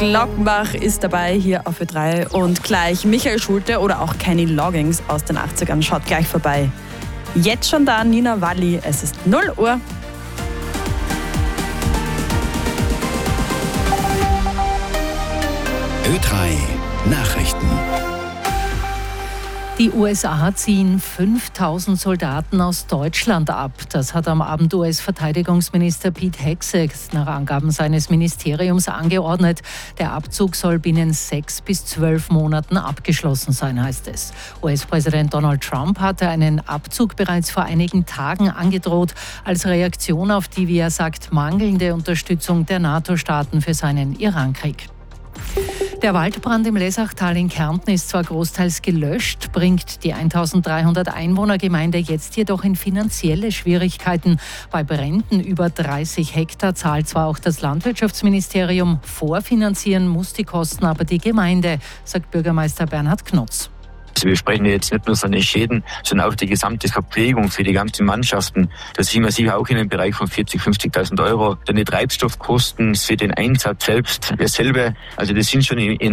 Glockenbach ist dabei hier auf Ö3 und gleich Michael Schulte oder auch Kenny Loggins aus den 80ern schaut gleich vorbei. Jetzt schon da Nina Walli, es ist 0 Uhr. Ö3 Nachrichten. Die USA ziehen 5000 Soldaten aus Deutschland ab. Das hat am Abend US-Verteidigungsminister Pete Hegseth nach Angaben seines Ministeriums angeordnet. Der Abzug soll binnen 6 bis 12 Monaten abgeschlossen sein, heißt es. US-Präsident Donald Trump hatte einen Abzug bereits vor einigen Tagen angedroht, als Reaktion auf die, wie er sagt, mangelnde Unterstützung der NATO-Staaten für seinen Irankrieg. Der Waldbrand im Lessachtal in Kärnten ist zwar großteils gelöscht, bringt die 1300 Einwohnergemeinde jetzt jedoch in finanzielle Schwierigkeiten. Bei Bränden über 30 Hektar zahlt zwar auch das Landwirtschaftsministerium, vorfinanzieren muss die Kosten aber die Gemeinde, sagt Bürgermeister Bernhard Knotz. Also wir sprechen jetzt nicht nur von den Schäden, sondern auch die gesamte Verpflegung für die ganzen Mannschaften. Da sind wir sicher auch in einem Bereich von 40.000, 50.000 Euro. Dann die Treibstoffkosten für den Einsatz selbst, dasselbe. Also das sind schon in